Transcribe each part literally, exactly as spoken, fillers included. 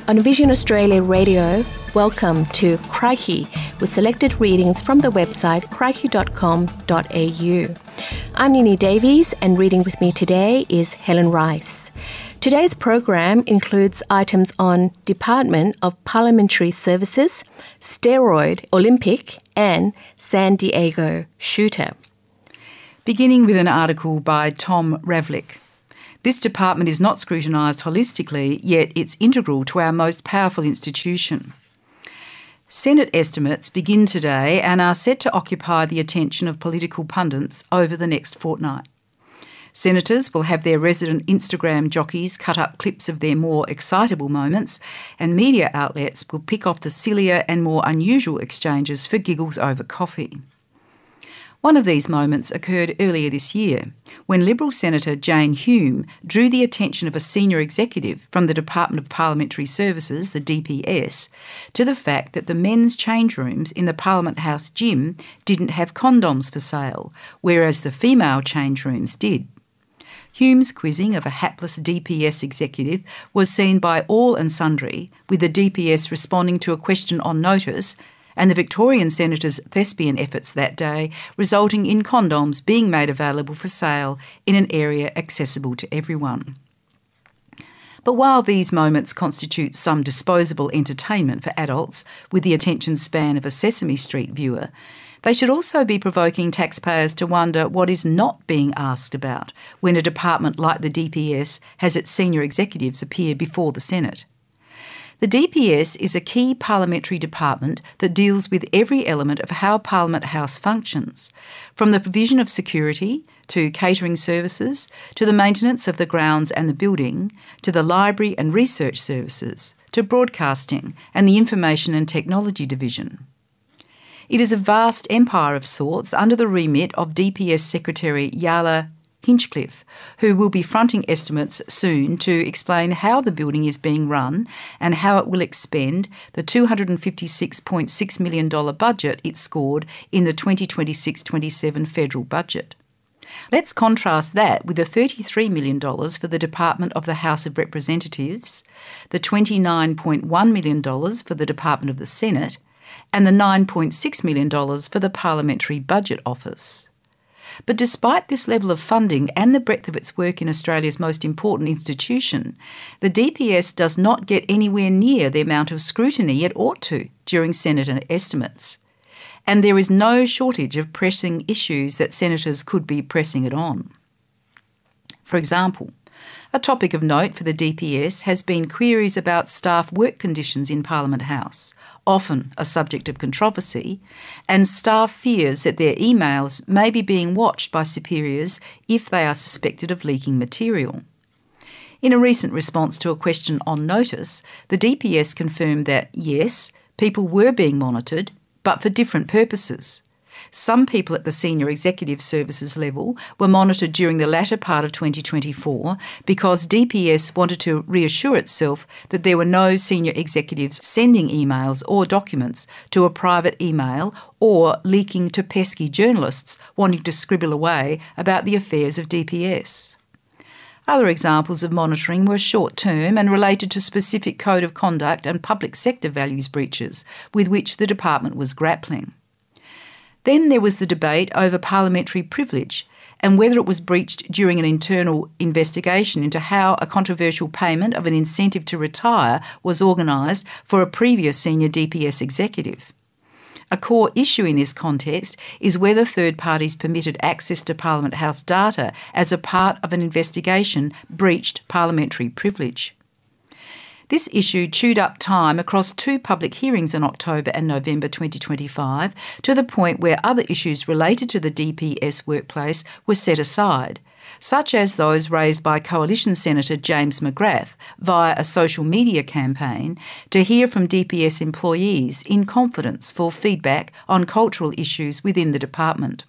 On Vision Australia Radio, welcome to Crikey, with selected readings from the website crikey dot com dot a u. I'm Nini Davies, and reading with me today is Helen Rice. Today's program includes items on Department of Parliamentary Services, Steroid Olympic, and San Diego shooter. Beginning with an article by Tom Ravlic. This department is not scrutinised holistically, yet it's integral to our most powerful institution. Senate estimates begin today and are set to occupy the attention of political pundits over the next fortnight. Senators will have their resident Instagram jockeys cut up clips of their more excitable moments, and media outlets will pick off the sillier and more unusual exchanges for giggles over coffee. One of these moments occurred earlier this year, when Liberal Senator Jane Hume drew the attention of a senior executive from the Department of Parliamentary Services, the D P S, to the fact that the men's change rooms in the Parliament House gym didn't have condoms for sale, whereas the female change rooms did. Hume's quizzing of a hapless D P S executive was seen by all and sundry, with the D P S responding to a question on notice, and the Victorian Senator's thespian efforts that day resulting in condoms being made available for sale in an area accessible to everyone. But while these moments constitute some disposable entertainment for adults with the attention span of a Sesame Street viewer, they should also be provoking taxpayers to wonder what is not being asked about when a department like the D P S has its senior executives appear before the Senate. The D P S is a key parliamentary department that deals with every element of how Parliament House functions, from the provision of security to catering services, to the maintenance of the grounds and the building, to the library and research services, to broadcasting and the Information and Technology Division. It is a vast empire of sorts under the remit of D P S Secretary Yala Hinchcliffe, who will be fronting estimates soon to explain how the building is being run and how it will expend the two hundred fifty-six point six million dollars budget it scored in the twenty twenty-six twenty-seven federal budget. Let's contrast that with the thirty-three million dollars for the Department of the House of Representatives, the twenty-nine point one million dollars for the Department of the Senate, and the nine point six million dollars for the Parliamentary Budget Office. But despite this level of funding and the breadth of its work in Australia's most important institution, the D P S does not get anywhere near the amount of scrutiny it ought to during Senate estimates. And there is no shortage of pressing issues that senators could be pressing it on. For example, a topic of note for the D P S has been queries about staff work conditions in Parliament House, often a subject of controversy, and staff fears that their emails may be being watched by superiors if they are suspected of leaking material. In a recent response to a question on notice, the D P S confirmed that, yes, people were being monitored, but for different purposes. Some people at the senior executive services level were monitored during the latter part of twenty twenty-four because D P S wanted to reassure itself that there were no senior executives sending emails or documents to a private email or leaking to pesky journalists wanting to scribble away about the affairs of D P S. Other examples of monitoring were short-term and related to specific code of conduct and public sector values breaches with which the department was grappling. Then there was the debate over parliamentary privilege and whether it was breached during an internal investigation into how a controversial payment of an incentive to retire was organised for a previous senior D P S executive. A core issue in this context is whether third parties permitted access to Parliament House data as a part of an investigation breached parliamentary privilege. This issue chewed up time across two public hearings in October and November twenty twenty-five to the point where other issues related to the D P S workplace were set aside, such as those raised by Coalition Senator James McGrath via a social media campaign to hear from D P S employees in confidence for feedback on cultural issues within the department.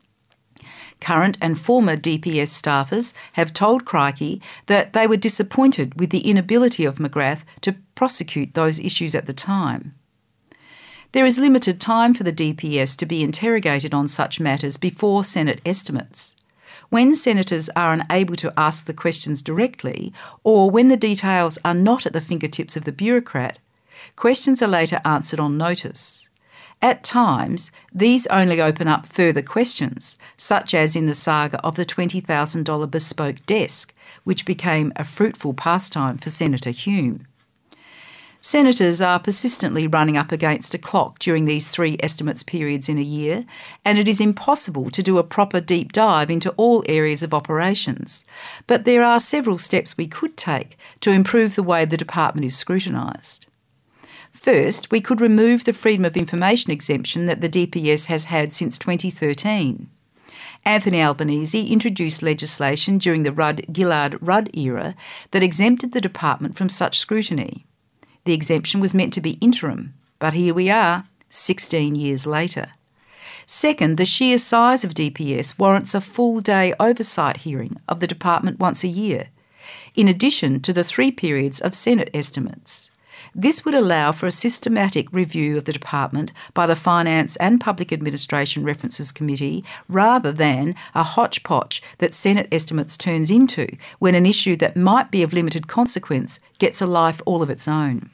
Current and former D P S staffers have told Crikey that they were disappointed with the inability of McGrath to prosecute those issues at the time. There is limited time for the D P S to be interrogated on such matters before Senate estimates. when senators are unable to ask the questions directly, or when the details are not at the fingertips of the bureaucrat, questions are later answered on notice. At times, these only open up further questions, such as in the saga of the twenty thousand dollars bespoke desk, which became a fruitful pastime for Senator Hume. Senators are persistently running up against a clock during these three estimates periods in a year, and it is impossible to do a proper deep dive into all areas of operations. But there are several steps we could take to improve the way the department is scrutinised. First, we could remove the Freedom of Information exemption that the D P S has had since twenty thirteen. Anthony Albanese introduced legislation during the Rudd-Gillard-Rudd era that exempted the department from such scrutiny. The exemption was meant to be interim, but here we are, sixteen years later. Second, the sheer size of D P S warrants a full-day oversight hearing of the department once a year, in addition to the three periods of Senate estimates. This would allow for a systematic review of the department by the Finance and Public Administration References Committee rather than a hodgepodge that Senate estimates turns into when an issue that might be of limited consequence gets a life all of its own.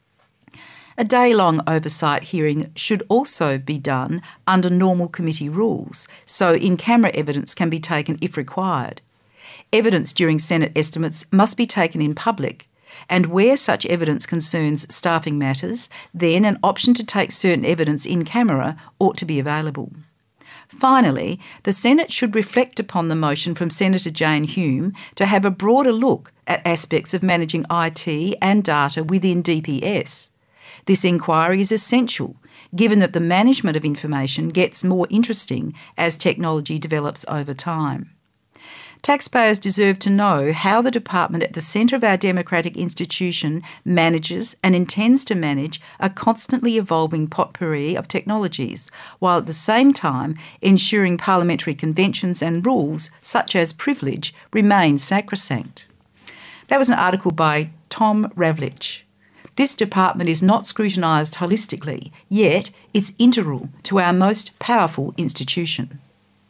A day-long oversight hearing should also be done under normal committee rules, so in-camera evidence can be taken if required. Evidence during Senate estimates must be taken in public, and where such evidence concerns staffing matters, then an option to take certain evidence in camera ought to be available. Finally, the Senate should reflect upon the motion from Senator Jane Hume to have a broader look at aspects of managing I T and data within D P S. This inquiry is essential, given that the management of information gets more interesting as technology develops over time. Taxpayers deserve to know how the department at the centre of our democratic institution manages and intends to manage a constantly evolving potpourri of technologies, while at the same time ensuring parliamentary conventions and rules, such as privilege, remain sacrosanct. That was an article by Tom Ravlich. This department is not scrutinised holistically, yet it's integral to our most powerful institution.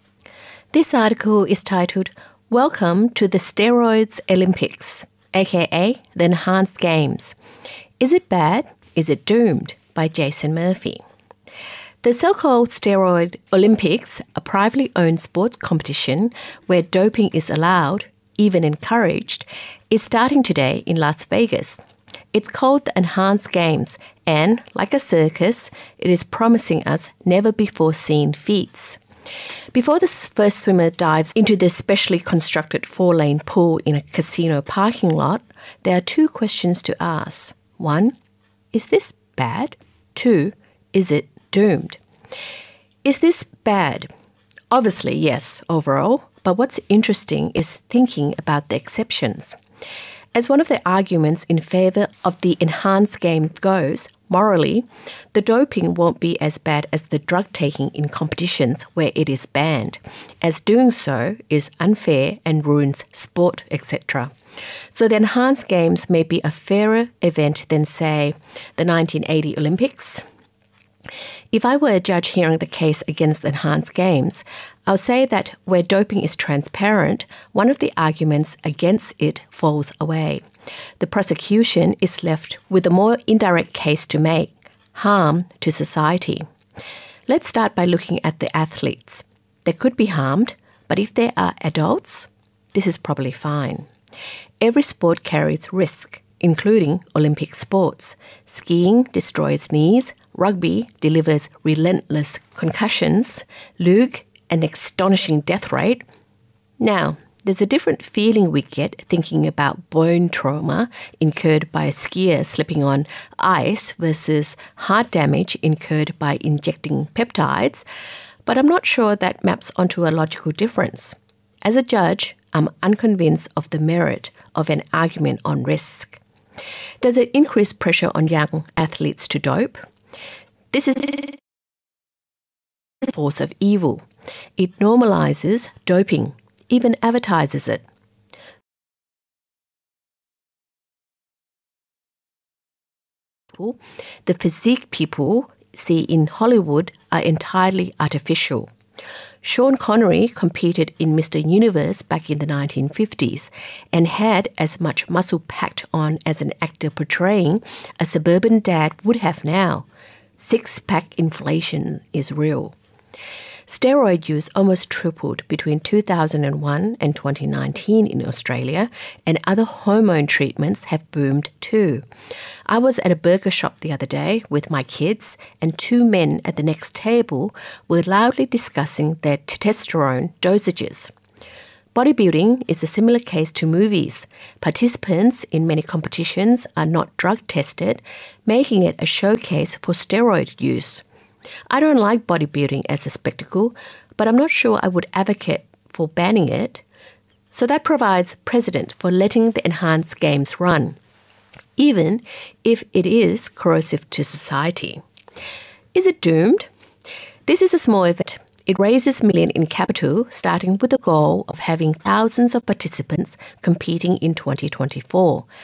This article is titled Welcome to the Steroids Olympics, aka the Enhanced Games. Is it bad? Is it doomed? By Jason Murphy. The so-called Steroid Olympics, a privately owned sports competition where doping is allowed, even encouraged, is starting today in Las Vegas. It's called the Enhanced Games, and, like a circus, it is promising us never-before-seen feats. Before the first swimmer dives into the specially constructed four-lane pool in a casino parking lot, there are two questions to ask. One, is this bad? Two, is it doomed? Is this bad? Obviously, yes, overall, but what's interesting is thinking about the exceptions. As one of the arguments in favour of the enhanced game goes, morally, the doping won't be as bad as the drug taking in competitions where it is banned, as doing so is unfair and ruins sport, et cetera. So the enhanced games may be a fairer event than, say, the nineteen eighty Olympics. If I were a judge hearing the case against the enhanced games, I'll say that where doping is transparent, one of the arguments against it falls away. The prosecution is left with a more indirect case to make, harm to society. Let's start by looking at the athletes. They could be harmed, but if they are adults, this is probably fine. Every sport carries risk, including Olympic sports. Skiing destroys knees, rugby delivers relentless concussions, luge an astonishing death rate. Now, there's a different feeling we get thinking about bone trauma incurred by a skier slipping on ice versus heart damage incurred by injecting peptides, but I'm not sure that maps onto a logical difference. As a judge, I'm unconvinced of the merit of an argument on risk. Does it increase pressure on young athletes to dope? This is a force of evil. It normalizes doping, even advertises it. The physique people see in Hollywood are entirely artificial. Sean Connery competed in Mister Universe back in the nineteen fifties and had as much muscle packed on as an actor portraying a suburban dad would have now. Six-pack inflation is real. Steroid use almost tripled between two thousand one and twenty nineteen in Australia, and other hormone treatments have boomed too. I was at a burger shop the other day with my kids, and two men at the next table were loudly discussing their testosterone dosages. Bodybuilding is a similar case to movies. Participants in many competitions are not drug tested, making it a showcase for steroid use. I don't like bodybuilding as a spectacle, but I'm not sure I would advocate for banning it. So that provides precedent for letting the enhanced games run, even if it is corrosive to society. Is it doomed? This is a small event. It raises millions in capital, starting with the goal of having thousands of participants competing in twenty twenty-four.